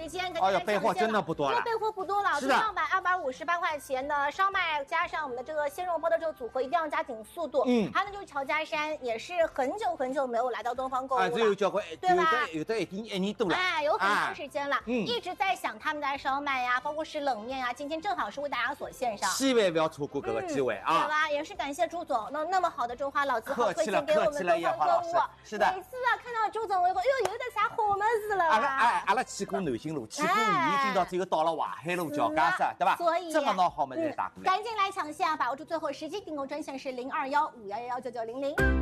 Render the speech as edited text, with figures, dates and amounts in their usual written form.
间， 哎呦，备货真的不多了， 备货不多了， 是的 258块钱的烧麦加上我们的这个鲜肉包的这个组合，一定要加紧速度。还有呢就是乔家山，也是很久没有来到东方购物了， 只有交关， 对吧？ 有的一年多了， 有很长时间了，一直在想他们家烧麦呀，包括是冷面呀，今天正好是为大家所献上， 千万不要错过这个机会啊！ 对吧？也是感谢朱总，那么好的中华老字号推荐给我们东方购物， 是的。 每次看到朱总，我讲，又得啥好么子了？ 阿拉去过南京路，去过已经今朝到了淮海路交界上，对吧？ 所以这么闹好么子打过来， 赶紧来抢先啊！把握住最后时机，订购专线是0215119900。